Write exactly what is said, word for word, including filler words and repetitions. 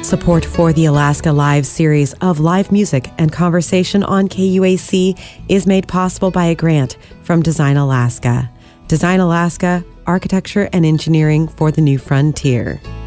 Support for the Alaska Live series of live music and conversation on K U A C is made possible by a grant from Design Alaska. Design Alaska, architecture and engineering for the new frontier.